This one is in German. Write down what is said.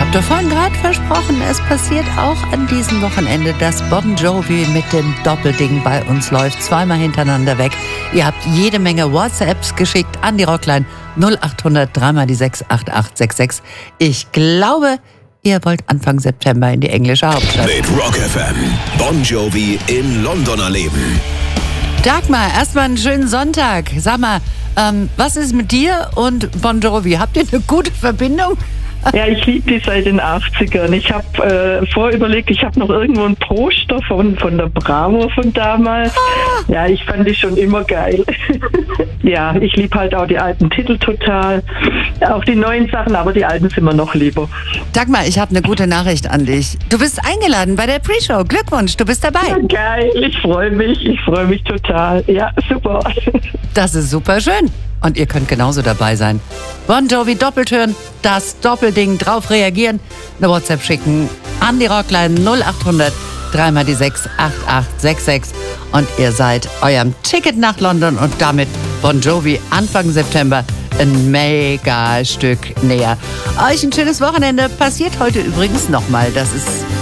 Hab doch vorhin gerade versprochen, es passiert auch an diesem Wochenende, dass Bon Jovi mit dem Doppelding bei uns läuft, zweimal hintereinander weg. Ihr habt jede Menge WhatsApps geschickt an die Rockline 0800 3 die 68866. Ich glaube, ihr wollt Anfang September in die englische Hauptstadt. Mit Rock FM. Bon Jovi in London erleben. Dagmar, erstmal einen schönen Sonntag. Sag mal, was ist mit dir und Bon Jovi? Habt ihr eine gute Verbindung? Ja, ich liebe die seit den 80ern. Ich habe vorüberlegt, ich habe noch irgendwo ein Poster von der Bravo von damals. Ja, ich fand die schon immer geil. Ja, ich liebe halt auch die alten Titel total. Auch die neuen Sachen, aber die alten sind mir noch lieber. Dagmar, ich habe eine gute Nachricht an dich. Du bist eingeladen bei der Pre-Show. Glückwunsch, du bist dabei. Ja, geil, ich freue mich total. Ja, super. Das ist super schön. Und ihr könnt genauso dabei sein. Bon Jovi doppelt hören, das Doppelding, drauf reagieren, eine WhatsApp schicken an die Rockline 0800 3 die 68866 und ihr seid eurem Ticket nach London und damit Bon Jovi Anfang September ein mega Stück näher. Euch ein schönes Wochenende. Passiert heute übrigens nochmal. Das ist